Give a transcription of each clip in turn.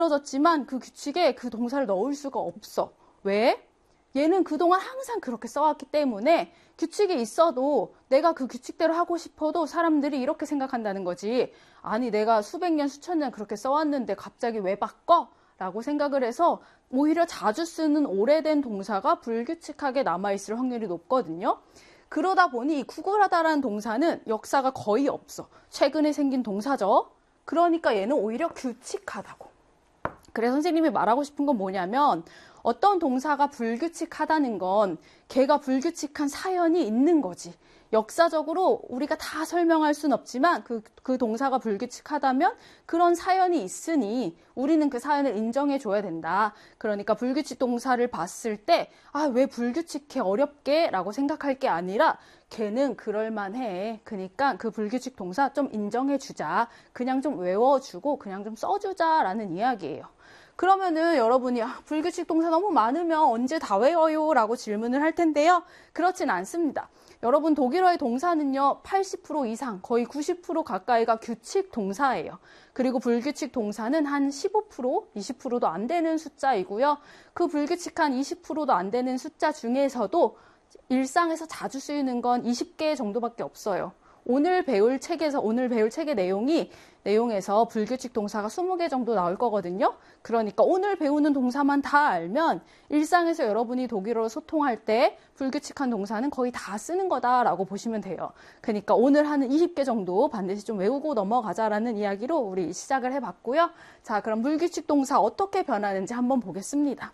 만들어졌지만 그 규칙에 그 동사를 넣을 수가 없어. 왜? 얘는 그동안 항상 그렇게 써왔기 때문에 규칙이 있어도 내가 그 규칙대로 하고 싶어도 사람들이 이렇게 생각한다는 거지. 아니, 내가 수백 년, 수천 년 그렇게 써왔는데 갑자기 왜 바꿔? 라고 생각을 해서 오히려 자주 쓰는 오래된 동사가 불규칙하게 남아있을 확률이 높거든요. 그러다 보니 이 구글하다라는 동사는 역사가 거의 없어. 최근에 생긴 동사죠. 그러니까 얘는 오히려 규칙하다고. 그래서 선생님이 말하고 싶은 건 뭐냐면 어떤 동사가 불규칙하다는 건 걔가 불규칙한 사연이 있는 거지. 역사적으로 우리가 다 설명할 순 없지만 그 동사가 불규칙하다면 그런 사연이 있으니 우리는 그 사연을 인정해 줘야 된다. 그러니까 불규칙 동사를 봤을 때 아, 왜 불규칙해 어렵게 라고 생각할 게 아니라 걔는 그럴만해. 그러니까 그 불규칙 동사 좀 인정해 주자. 그냥 좀 외워주고 그냥 좀 써주자 라는 이야기예요. 그러면은 여러분이 불규칙 동사 너무 많으면 언제 다 외워요? 라고 질문을 할 텐데요. 그렇진 않습니다. 여러분 독일어의 동사는요 80% 이상 거의 90% 가까이가 규칙 동사예요. 그리고 불규칙 동사는 한 15%, 20%도 안 되는 숫자이고요. 그 불규칙한 20%도 안 되는 숫자 중에서도 일상에서 자주 쓰이는 건 20개 정도밖에 없어요. 오늘 배울 책의 내용에서 불규칙 동사가 20개 정도 나올 거거든요. 그러니까 오늘 배우는 동사만 다 알면 일상에서 여러분이 독일어로 소통할 때 불규칙한 동사는 거의 다 쓰는 거다라고 보시면 돼요. 그러니까 오늘 하는 20개 정도 반드시 좀 외우고 넘어가자라는 이야기로 우리 시작을 해봤고요. 자, 그럼 불규칙 동사 어떻게 변하는지 한번 보겠습니다.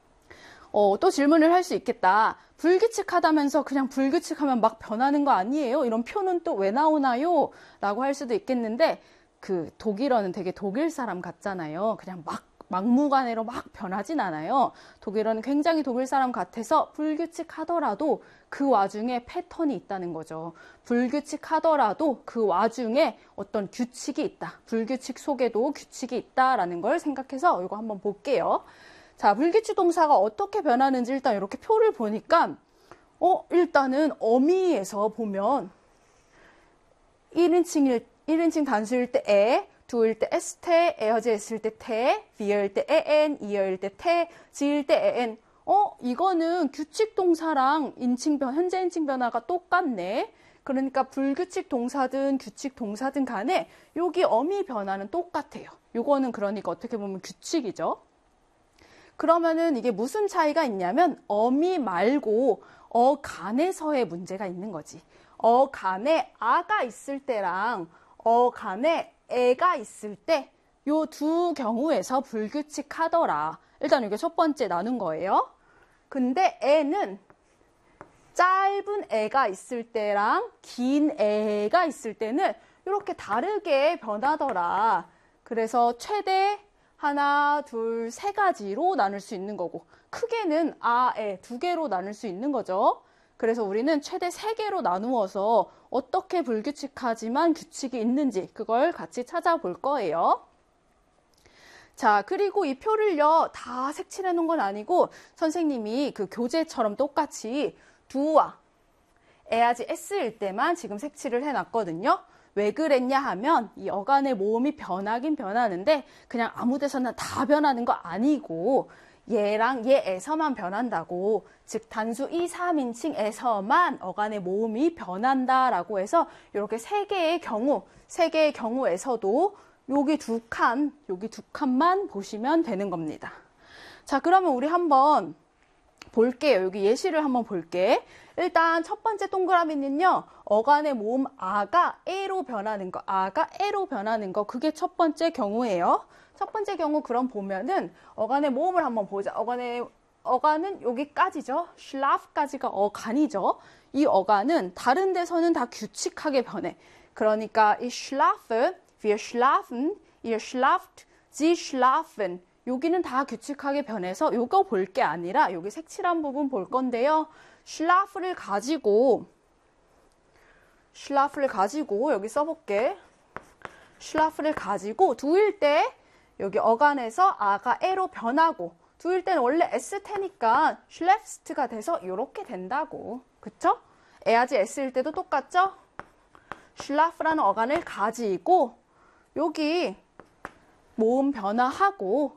또 질문을 할 수 있겠다. 불규칙하다면서 그냥 불규칙하면 막 변하는 거 아니에요? 이런 표는 또 왜 나오나요? 라고 할 수도 있겠는데 그 독일어는 되게 독일 사람 같잖아요. 그냥 막무가내로 막 변하진 않아요. 독일어는 굉장히 독일 사람 같아서 불규칙하더라도 그 와중에 패턴이 있다는 거죠. 불규칙하더라도 그 와중에 어떤 규칙이 있다. 불규칙 속에도 규칙이 있다라는 걸 생각해서 이거 한번 볼게요. 자, 불규칙 동사가 어떻게 변하는지 일단 이렇게 표를 보니까 일단은 어미에서 보면 1인칭 단수일 때 에, 두일 때 에스테, 에어제했을 때 테, 비어일 때 에엔, 이어일 때 테, 지일 때 에엔. 이거는 규칙 동사랑 현재 인칭 변화가 똑같네. 그러니까 불규칙 동사든 규칙 동사든 간에 여기 어미 변화는 똑같아요. 요거는 그러니까 어떻게 보면 규칙이죠. 그러면은 이게 무슨 차이가 있냐면 어미 말고 어간에서의 문제가 있는 거지. 어간에 아가 있을 때랑 어간에 애가 있을 때 요 두 경우에서 불규칙하더라. 일단 이게 첫 번째 나눈 거예요. 근데 애는 짧은 애가 있을 때랑 긴 애가 있을 때는 이렇게 다르게 변하더라. 그래서 최대 하나, 둘, 세 가지로 나눌 수 있는 거고 크게는 아, 애 두 개로 나눌 수 있는 거죠. 그래서 우리는 최대 3개로 나누어서 어떻게 불규칙하지만 규칙이 있는지 그걸 같이 찾아볼 거예요. 자, 그리고 이 표를요 다 색칠해 놓은 건 아니고 선생님이 그 교재처럼 똑같이 두와 에야지 s일 때만 지금 색칠을 해놨거든요. 왜 그랬냐 하면 이 어간의 모음이 변하긴 변하는데 그냥 아무 데서나 다 변하는 거 아니고 얘랑 얘에서만 변한다고, 즉 단수 2, 3인칭에서만 어간의 모음이 변한다라고 해서 이렇게 3개의 경우에서도 여기 두 칸만 보시면 되는 겁니다. 자, 그러면 우리 한번 볼게요. 여기 예시를 한번 볼게. 일단 첫 번째 동그라미는요. 어간의 모음 아가 에로 변하는 거, 그게 첫 번째 경우예요. 첫 번째 경우 그럼 보면은 어간의 모음을 한번 보자. 어간은 여기까지죠. 슐라프까지가 어간이죠. 이 어간은 다른 데서는 다 규칙하게 변해. 그러니까 이 schlafen, wir schlafen, ihr schlaft, sie schlafen. 여기는 다 규칙하게 변해서 요거 볼 게 아니라 여기 색칠한 부분 볼 건데요. schlaf를 가지고 여기 써볼게. schlaf를 가지고 두일 때 여기 어간에서 아가 에로 변하고, 두일 때는 원래 S태니까 슐레프스트가 돼서 이렇게 된다고. 그쵸? 에야지 S일 때도 똑같죠? 슐라프라는 어간을 가지고 여기 모음 변화하고